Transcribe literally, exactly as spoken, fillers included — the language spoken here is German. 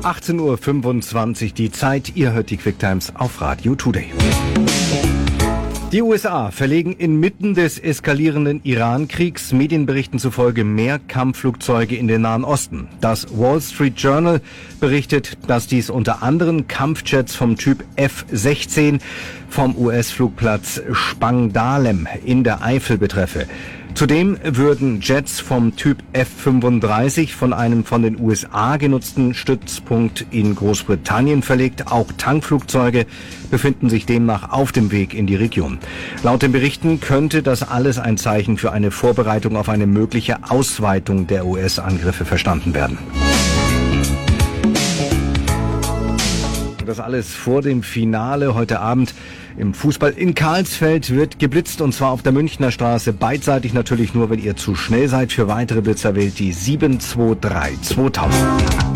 achtzehn Uhr fünfundzwanzig die Zeit. Ihr hört die Quicktimes auf Radio Today. Die U S A verlegen inmitten des eskalierenden Iran-Kriegs Medienberichten zufolge mehr Kampfflugzeuge in den Nahen Osten. Das Wall Street Journal berichtet, dass dies unter anderem Kampfjets vom Typ F sechzehn vom U S-Flugplatz Spangdahlem in der Eifel betreffe. Zudem würden Jets vom Typ F fünfunddreißig von einem von den U S A genutzten Stützpunkt in Großbritannien verlegt. Auch Tankflugzeuge befinden sich demnach auf dem Weg in die Region. Laut den Berichten könnte das alles ein Zeichen für eine Vorbereitung auf eine mögliche Ausweitung der U S-Angriffe verstanden werden. Das alles vor dem Finale heute Abend im Fußball in Karlsfeld wird geblitzt, und zwar auf der Münchner Straße, beidseitig natürlich nur, wenn ihr zu schnell seid. Für weitere Blitzer wählt die sieben zwei drei zweitausend.